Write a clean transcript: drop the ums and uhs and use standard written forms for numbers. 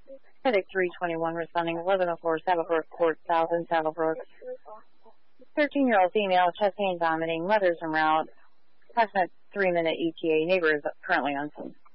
Headache 321 responding 1104 Saddlebrook Court South in Saddlebrook. 13-year-old female, chest pain, vomiting, mother's en route. Approximate 3-minute ETA. Neighbor is currently on scene.